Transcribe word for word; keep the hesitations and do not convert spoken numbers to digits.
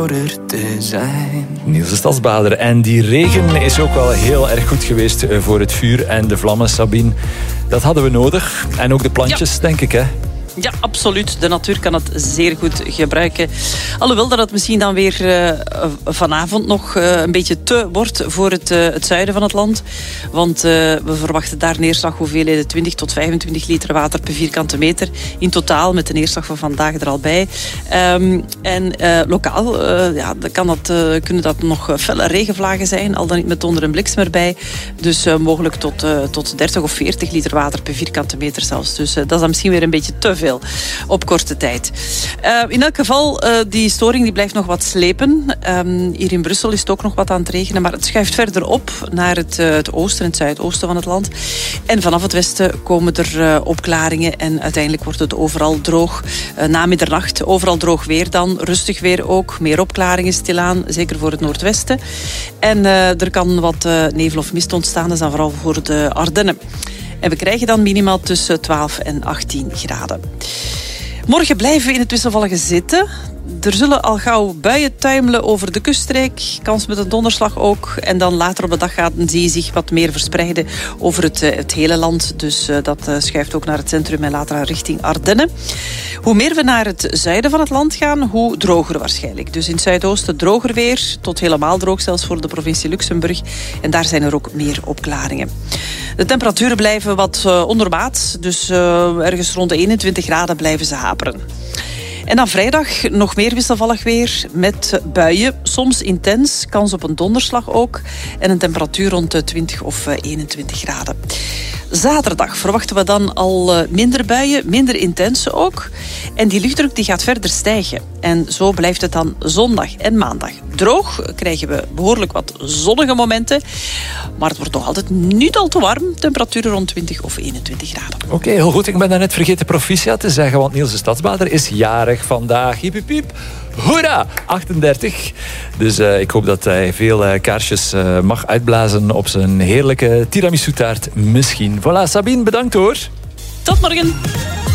te zijn. Niels de Stadsbader. En die regen is ook wel heel erg goed geweest voor het vuur en de vlammen, Sabine. Dat hadden we nodig. En ook de plantjes, ja. denk ik, hè? Ja, absoluut. De natuur kan het zeer goed gebruiken. Alhoewel dat het misschien dan weer uh, vanavond nog uh, een beetje te wordt voor het, uh, het zuiden van het land. Want uh, we verwachten daar neerslaghoeveelheden twintig tot vijfentwintig liter water per vierkante meter. In totaal, met de neerslag van vandaag er al bij. Um, en uh, lokaal uh, ja, kan dat, uh, kunnen dat nog felle regenvlagen zijn. Al dan niet met donder en bliksem erbij. Dus uh, mogelijk tot, uh, tot dertig of veertig liter water per vierkante meter zelfs. Dus uh, dat is dan misschien weer een beetje te veel. Veel op korte tijd. Uh, in elk geval, uh, die storing die blijft nog wat slepen. Um, hier in Brussel is het ook nog wat aan het regenen, maar het schuift verder op naar het, uh, het oosten en het zuidoosten van het land. En vanaf het westen komen er uh, opklaringen en uiteindelijk wordt het overal droog. Uh, na middernacht overal droog weer dan. Rustig weer ook. Meer opklaringen stilaan, zeker voor het noordwesten. En uh, er kan wat uh, nevel of mist ontstaan, dat is dan vooral voor de Ardennen. En we krijgen dan minimaal tussen twaalf en achttien graden. Morgen blijven we in het wisselvallige zitten. Er zullen al gauw buien tuimelen over de kuststreek. Kans met een donderslag ook. En dan later op de dag gaan die zich wat meer verspreiden over het, het hele land. Dus uh, dat uh, schuift ook naar het centrum en later richting Ardennen. Hoe meer we naar het zuiden van het land gaan, hoe droger waarschijnlijk. Dus in het zuidoosten droger weer, tot helemaal droog zelfs voor de provincie Luxemburg. En daar zijn er ook meer opklaringen. De temperaturen blijven wat uh, ondermaats. Dus uh, ergens rond de eenentwintig graden blijven ze haperen. En dan vrijdag nog meer wisselvallig weer met buien, soms intens, kans op een donderslag ook. En een temperatuur rond de twintig of eenentwintig graden. Zaterdag verwachten we dan al minder buien, minder intense ook. En die luchtdruk die gaat verder stijgen. En zo blijft het dan zondag en maandag droog. Krijgen we behoorlijk wat zonnige momenten. Maar het wordt nog altijd niet al te warm. Temperaturen rond twintig of eenentwintig graden. Oké, okay, heel goed. Ik ben daarnet vergeten proficiat te zeggen, want Niels de Stadsbader is jarig vandaag. Hiep, hiep, hiep. Hoera! achtendertig. Dus uh, ik hoop dat hij veel uh, kaarsjes uh, mag uitblazen op zijn heerlijke tiramisu-taart misschien. Voilà, Sabine, bedankt hoor. Tot morgen.